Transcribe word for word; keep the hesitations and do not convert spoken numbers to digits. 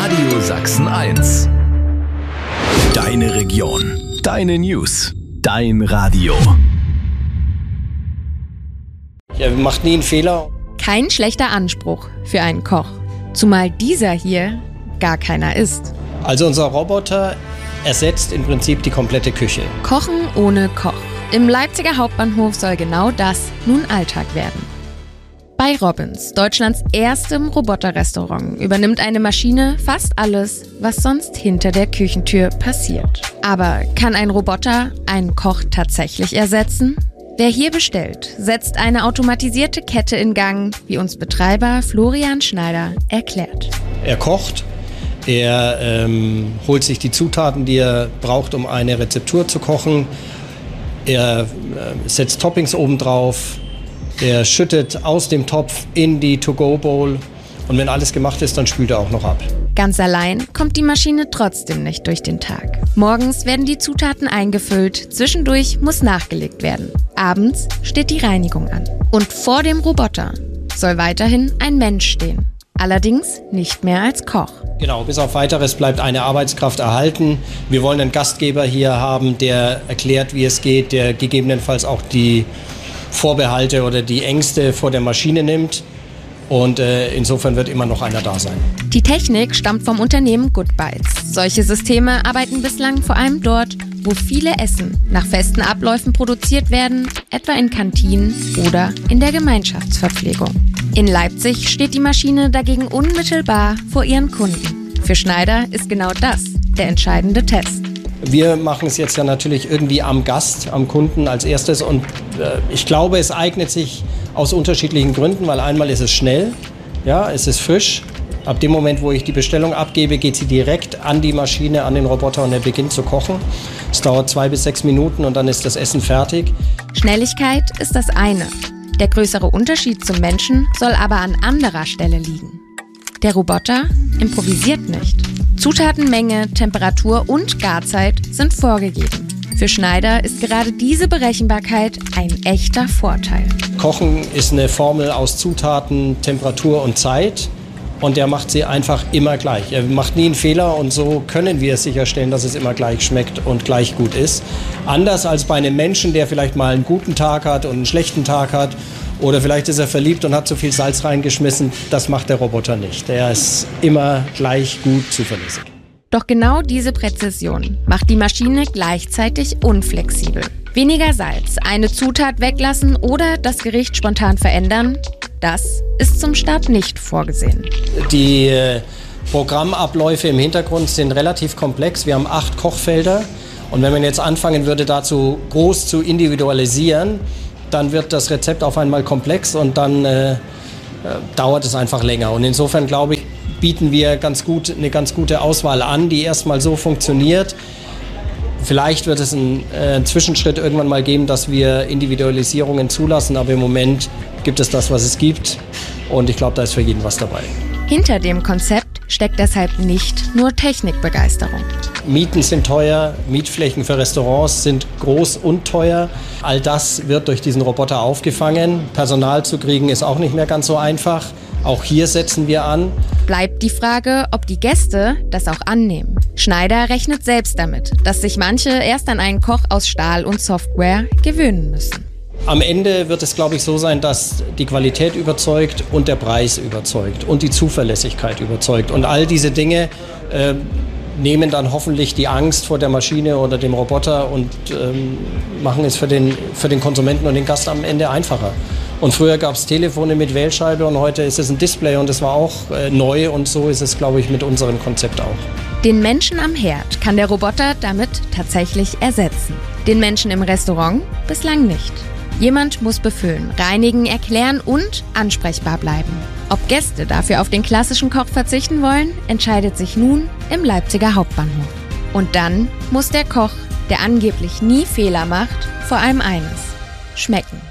Radio Sachsen eins. Deine Region, deine News, dein Radio. Er macht nie einen Fehler. Kein schlechter Anspruch für einen Koch. Zumal dieser hier gar keiner ist. Also unser Roboter ersetzt im Prinzip die komplette Küche. Kochen ohne Koch. Im Leipziger Hauptbahnhof soll genau das nun Alltag werden. Bei Robbins, Deutschlands erstem Roboterrestaurant, übernimmt eine Maschine fast alles, was sonst hinter der Küchentür passiert. Aber kann ein Roboter einen Koch tatsächlich ersetzen? Wer hier bestellt, setzt eine automatisierte Kette in Gang, wie uns Betreiber Florian Schneider erklärt. Er kocht, er ähm, holt sich die Zutaten, die er braucht, um eine Rezeptur zu kochen. Er äh, setzt Toppings oben drauf. Er schüttet aus dem Topf in die To-Go-Bowl und wenn alles gemacht ist, dann spült er auch noch ab. Ganz allein kommt die Maschine trotzdem nicht durch den Tag. Morgens werden die Zutaten eingefüllt, zwischendurch muss nachgelegt werden. Abends steht die Reinigung an. Und vor dem Roboter soll weiterhin ein Mensch stehen. Allerdings nicht mehr als Koch. Genau, bis auf Weiteres bleibt eine Arbeitskraft erhalten. Wir wollen einen Gastgeber hier haben, der erklärt, wie es geht, der gegebenenfalls auch die Vorbehalte oder die Ängste vor der Maschine nimmt und äh, insofern wird immer noch einer da sein. Die Technik stammt vom Unternehmen Good Bites. Solche Systeme arbeiten bislang vor allem dort, wo viele Essen nach festen Abläufen produziert werden, etwa in Kantinen oder in der Gemeinschaftsverpflegung. In Leipzig steht die Maschine dagegen unmittelbar vor ihren Kunden. Für Schneider ist genau das der entscheidende Test. Wir machen es jetzt ja natürlich irgendwie am Gast, am Kunden als erstes und äh, ich glaube, es eignet sich aus unterschiedlichen Gründen, weil einmal ist es schnell, ja, es ist frisch. Ab dem Moment, wo ich die Bestellung abgebe, geht sie direkt an die Maschine, an den Roboter und er beginnt zu kochen. Es dauert zwei bis sechs Minuten und dann ist das Essen fertig. Schnelligkeit ist das eine. Der größere Unterschied zum Menschen soll aber an anderer Stelle liegen. Der Roboter improvisiert nicht. Zutatenmenge, Temperatur und Garzeit sind vorgegeben. Für Schneider ist gerade diese Berechenbarkeit ein echter Vorteil. Kochen ist eine Formel aus Zutaten, Temperatur und Zeit und er macht sie einfach immer gleich. Er macht nie einen Fehler und so können wir sicherstellen, dass es immer gleich schmeckt und gleich gut ist. Anders als bei einem Menschen, der vielleicht mal einen guten Tag hat und einen schlechten Tag hat. Oder vielleicht ist er verliebt und hat zu viel Salz reingeschmissen. Das macht der Roboter nicht. Der ist immer gleich gut zuverlässig. Doch genau diese Präzision macht die Maschine gleichzeitig unflexibel. Weniger Salz, eine Zutat weglassen oder das Gericht spontan verändern, das ist zum Start nicht vorgesehen. Die äh, Programmabläufe im Hintergrund sind relativ komplex. Wir haben acht Kochfelder. Und wenn man jetzt anfangen würde, dazu groß zu individualisieren, dann wird das Rezept auf einmal komplex und dann äh, äh, dauert es einfach länger. Und insofern, glaube ich, bieten wir ganz gut, eine ganz gute Auswahl an, die erstmal so funktioniert. Vielleicht wird es einen, äh, einen Zwischenschritt irgendwann mal geben, dass wir Individualisierungen zulassen, aber im Moment gibt es das, was es gibt und ich glaube, da ist für jeden was dabei. Hinter dem Konzept steckt deshalb nicht nur Technikbegeisterung. Mieten sind teuer, Mietflächen für Restaurants sind groß und teuer. All das wird durch diesen Roboter aufgefangen. Personal zu kriegen ist auch nicht mehr ganz so einfach. Auch hier setzen wir an. Bleibt die Frage, ob die Gäste das auch annehmen. Schneider rechnet selbst damit, dass sich manche erst an einen Koch aus Stahl und Software gewöhnen müssen. Am Ende wird es, glaube ich, so sein, dass die Qualität überzeugt und der Preis überzeugt und die Zuverlässigkeit überzeugt. Und all diese Dinge äh, nehmen dann hoffentlich die Angst vor der Maschine oder dem Roboter und ähm, machen es für den, für den Konsumenten und den Gast am Ende einfacher. Und früher gab es Telefone mit Wählscheibe und heute ist es ein Display und das war auch äh, neu und so ist es, glaube ich, mit unserem Konzept auch. Den Menschen am Herd kann der Roboter damit tatsächlich ersetzen. Den Menschen im Restaurant bislang nicht. Jemand muss befüllen, reinigen, erklären und ansprechbar bleiben. Ob Gäste dafür auf den klassischen Koch verzichten wollen, entscheidet sich nun im Leipziger Hauptbahnhof. Und dann muss der Koch, der angeblich nie Fehler macht, vor allem eines: schmecken.